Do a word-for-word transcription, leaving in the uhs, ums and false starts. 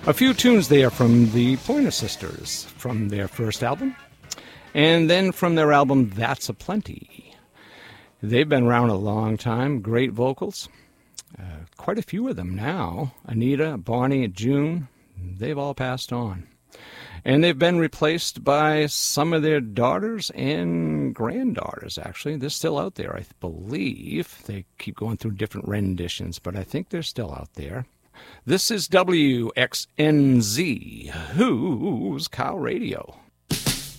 A few tunes there from the Pointer Sisters from their first album, and then from their album That's a Plenty. They've been around a long time, great vocals, uh, quite a few of them now. Anita, Bonnie, June, they've all passed on. And they've been replaced by some of their daughters and granddaughters, actually. They're still out there, I believe. They keep going through different renditions, but I think they're still out there. This is W X N Z, Who's Cow Radio.